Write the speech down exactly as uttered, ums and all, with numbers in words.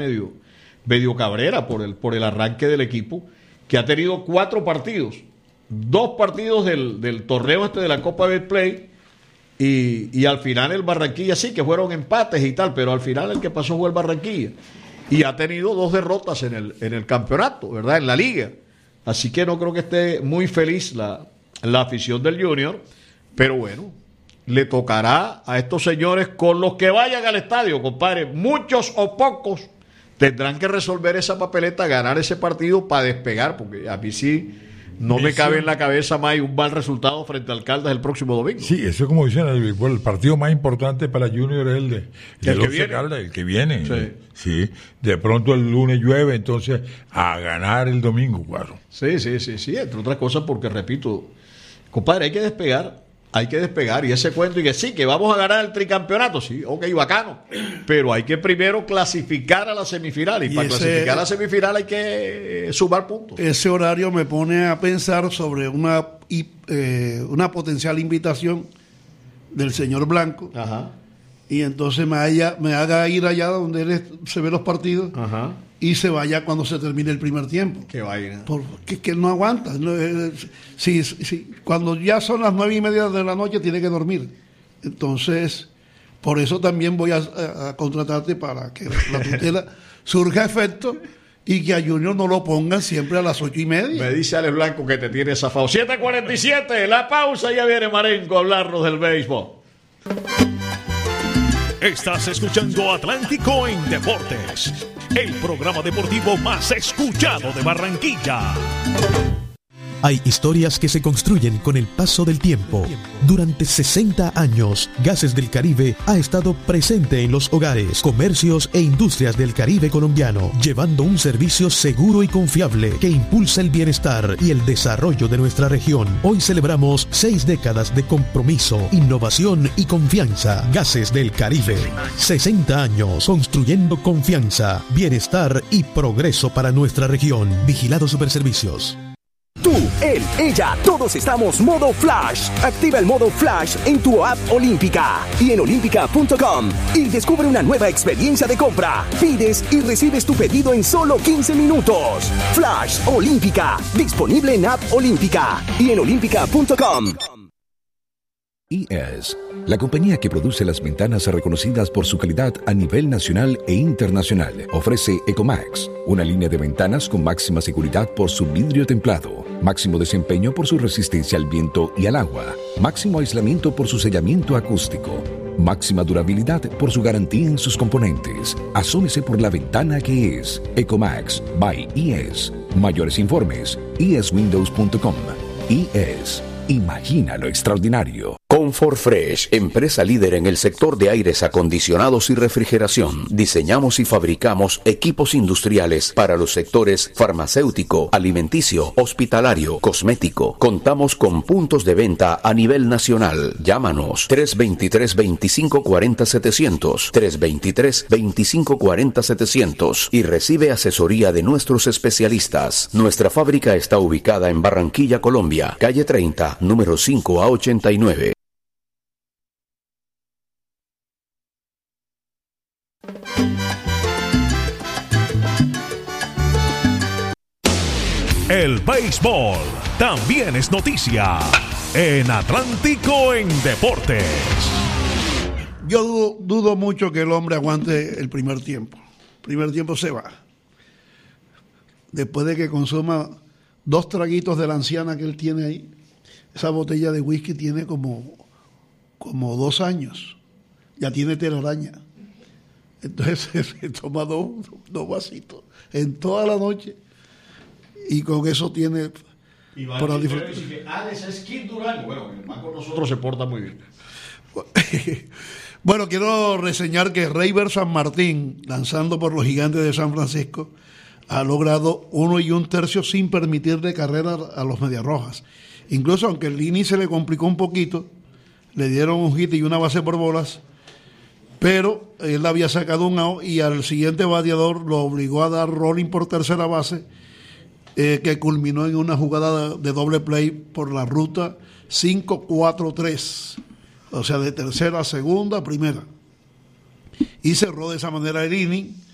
medio, medio cabrera por el, por el arranque del equipo, que ha tenido cuatro partidos, dos partidos del, del torneo este de la Copa Betplay, y, y al final el Barranquilla sí, que fueron empates y tal, pero al final el que pasó fue el Barranquilla, y ha tenido dos derrotas en el, en el campeonato, ¿verdad? En la liga. Así que no creo que esté muy feliz la, la afición del Junior, pero bueno, le tocará a estos señores con los que vayan al estadio, compadre, muchos o pocos, tendrán que resolver esa papeleta, ganar ese partido para despegar, porque a mí sí no me cabe en la cabeza más un mal resultado frente al Caldas el próximo domingo. Sí, eso es como dicen, el, el partido más importante para Junior es el de el, el que Caldas, el que viene. Sí. sí, de pronto el lunes llueve, entonces a ganar el domingo, claro. Sí, sí, sí, sí, entre otras cosas porque, repito, compadre, hay que despegar. Hay que despegar, y ese cuento y que sí, que vamos a ganar el tricampeonato, sí, ok, bacano, pero hay que primero clasificar a la semifinal, y, y para ese, clasificar a la semifinal hay que eh, sumar puntos. Ese horario me pone a pensar sobre una, eh, una potencial invitación del señor Blanco. Ajá. Y entonces me, haya, me haga ir allá donde él es, se ve los partidos. Ajá. Y se vaya cuando se termine el primer tiempo. Que vaya. Porque que no aguanta. No, eh, si, si, cuando ya son las nueve y media de la noche tiene que dormir. Entonces, por eso también voy a, a, a contratarte para que la tutela surja efecto y que a Junior no lo pongan siempre a las ocho y media. Me dice Alex Blanco que te tiene zafado. siete cuarenta y siete, la pausa, ya viene Marenco a hablarnos del béisbol. Estás escuchando Atlántico en Deportes, el programa deportivo más escuchado de Barranquilla. Hay historias que se construyen con el paso del tiempo. Durante sesenta años, Gases del Caribe ha estado presente en los hogares, comercios e industrias del Caribe colombiano, llevando un servicio seguro y confiable que impulsa el bienestar y el desarrollo de nuestra región. Hoy celebramos seis décadas de compromiso, innovación y confianza. Gases del Caribe. sesenta años construyendo confianza, bienestar y progreso para nuestra región. Vigilado Superservicios. Tú, él, ella, todos estamos modo Flash. Activa el modo Flash en tu app Olímpica y en olímpica punto com y descubre una nueva experiencia de compra. Pides y recibes tu pedido en solo quince minutos. Flash Olímpica, disponible en app Olímpica y en olímpica punto com. I E S, la compañía que produce las ventanas reconocidas por su calidad a nivel nacional e internacional, ofrece Ecomax, una línea de ventanas con máxima seguridad por su vidrio templado, máximo desempeño por su resistencia al viento y al agua, máximo aislamiento por su sellamiento acústico, máxima durabilidad por su garantía en sus componentes. Asómese por la ventana que es Ecomax by I E S. Mayores informes, i e s windows punto com. I E S. Imagina lo extraordinario. Comfort Fresh, empresa líder en el sector de aires acondicionados y refrigeración. Diseñamos y fabricamos equipos industriales para los sectores farmacéutico, alimenticio, hospitalario, cosmético. Contamos con puntos de venta a nivel nacional. Llámanos tres dos tres, veinticinco cuarenta, setecientos, tres dos tres, veinticinco cuarenta, setecientos y recibe asesoría de nuestros especialistas. Nuestra fábrica está ubicada en Barranquilla, Colombia, calle treinta, número cinco a ochenta y nueve. El béisbol también es noticia en Atlántico en Deportes. Yo dudo, dudo mucho que el hombre aguante el primer tiempo. El primer tiempo se va. Después de que consuma dos traguitos de la anciana que él tiene ahí, esa botella de whisky tiene como, como dos años. Ya tiene telaraña. Entonces se toma dos, dos vasitos en toda la noche. Y con eso tiene para disfrutar. Alex es Kid Durán. Bueno, el más con nosotros se porta muy bien. Bueno, quiero reseñar que Reiber San Martín, lanzando por los Gigantes de San Francisco, ha logrado uno y un tercio sin permitirle carrera a los Mediarrojas. Incluso aunque el inning se le complicó un poquito, le dieron un hit y una base por bolas, pero él había sacado un out y al siguiente bateador lo obligó a dar rolling por tercera base, Eh, que culminó en una jugada de, de doble play por la ruta cinco cuatro tres, o sea, de tercera a segunda a primera, y cerró de esa manera el inning